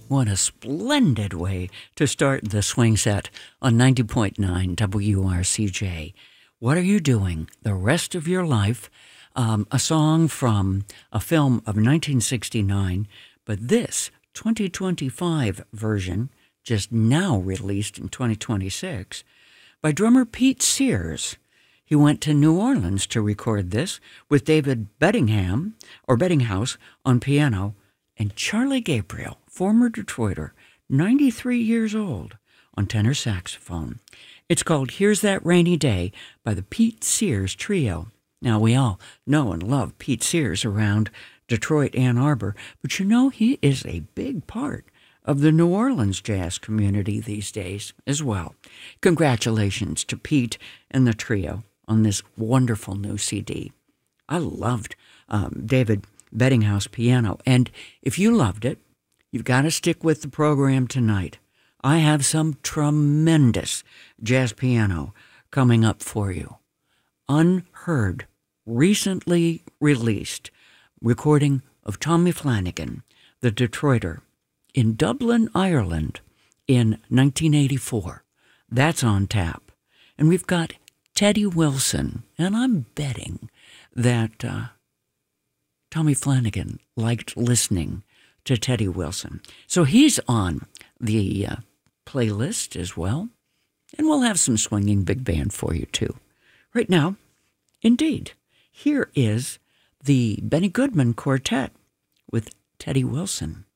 What a splendid way to start the swing set on 90.9 WRCJ. What are you doing the rest of your life? A song from a film of 1969, but this 2025 version, just now released in 2026, by drummer Pete Sears. He went to New Orleans to record this with David Bettinghouse on piano, and Charlie Gabriel, former Detroiter, 93 years old, on tenor saxophone. It's called Here's That Rainy Day by the Pete Sears Trio. Now, we all know and love Pete Sears around Detroit, Ann Arbor, but you know he is a big part of the New Orleans jazz community these days as well. Congratulations to Pete and the trio on this wonderful new CD. I loved David Bettinghouse piano, and if you loved it, you've got to stick with the program tonight. I have some tremendous jazz piano coming up for you. Unheard, recently released recording of Tommy Flanagan, the Detroiter, in Dublin, Ireland in 1984. That's on tap. And we've got Teddy Wilson, and I'm betting that Tommy Flanagan liked listening to Teddy Wilson. So he's on the playlist as well, and we'll have some swinging big band for you too. Right now, indeed, here is the Benny Goodman Quartet with Teddy Wilson.